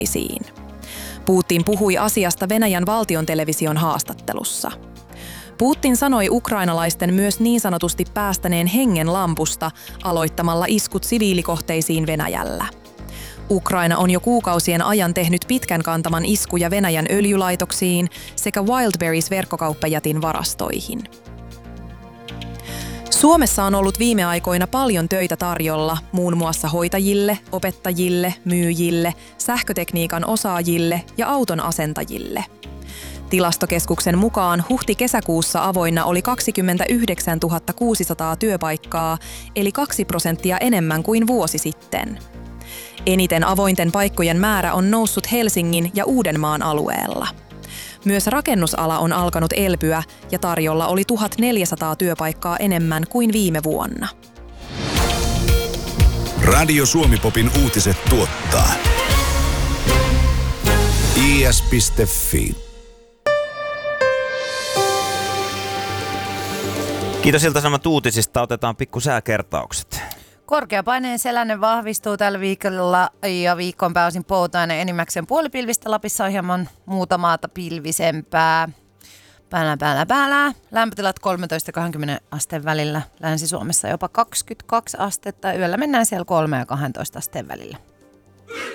Putin puhui asiasta Venäjän valtiontelevision haastattelussa. Putin sanoi ukrainalaisten myös niin sanotusti päästäneen hengen lampusta aloittamalla iskut siviilikohteisiin Venäjällä. Ukraina on jo kuukausien ajan tehnyt pitkän kantaman iskuja Venäjän öljylaitoksiin sekä Wildberries-verkkokauppajätin varastoihin. Suomessa on ollut viime aikoina paljon töitä tarjolla muun muassa hoitajille, opettajille, myyjille, sähkötekniikan osaajille ja auton asentajille. Tilastokeskuksen mukaan huhti-kesäkuussa avoinna oli 29 600 työpaikkaa, eli 2% enemmän kuin vuosi sitten. Eniten avointen paikkojen määrä on noussut Helsingin ja Uudenmaan alueella. Myös rakennusala on alkanut elpyä ja tarjolla oli 1400 työpaikkaa enemmän kuin viime vuonna. Radio Suomi-popin uutiset tuottaa is.fi. Kiitos Ilta-Sanomat uutisista. Otetaan pikku sääkertaukset. Korkeapaineen selänne vahvistuu tällä viikolla ja viikon pääosin poutainen enimmäkseen puolipilvistä. Lapissa on hieman muuta maata pilvisempää. Päällä. Lämpötilat 13-20 asteen välillä. Länsi-Suomessa jopa 22 astetta. Yöllä mennään siellä 3 ja 12 asteen välillä.